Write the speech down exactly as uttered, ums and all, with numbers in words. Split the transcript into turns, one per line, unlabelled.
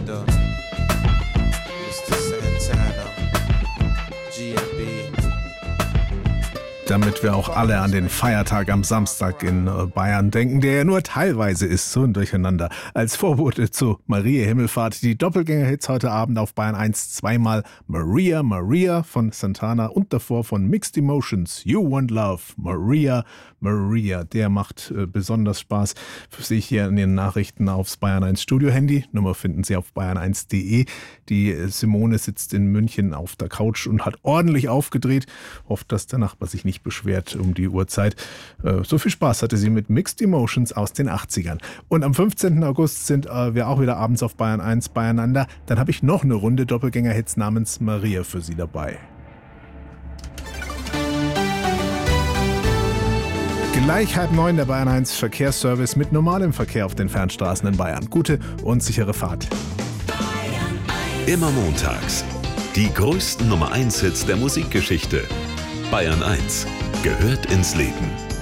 Miranda, Mister Santana, G M B.
Damit wir auch alle an den Feiertag am Samstag in Bayern denken, der ja nur teilweise ist, so ein Durcheinander. Als Vorbote zu Maria Himmelfahrt, die Doppelgänger-Hits heute Abend auf Bayern eins, zweimal Maria, Maria von Santana und davor von Mixed Emotions, You Want Love, Maria, Maria. Der macht äh, besonders Spaß. Sehe ich hier in den Nachrichten aufs Bayern eins Studio-Handy. Nummer finden Sie auf bayern eins punkt de. Die äh, Simone sitzt in München auf der Couch und hat ordentlich aufgedreht. Hofft, dass der Nachbar sich nicht beschwert um die Uhrzeit. Äh, so viel Spaß hatte sie mit Mixed Emotions aus den achtzigern. Und am fünfzehnten August sind äh, wir auch wieder abends auf Bayern eins beieinander. Dann habe ich noch eine Runde Doppelgänger-Hits namens Maria für Sie dabei. Gleich halb neun der Bayern eins Verkehrsservice mit normalem Verkehr auf den Fernstraßen in Bayern. Gute und sichere Fahrt.
Immer montags. Die größten Nummer eins Hits der Musikgeschichte. Bayern eins gehört ins Leben.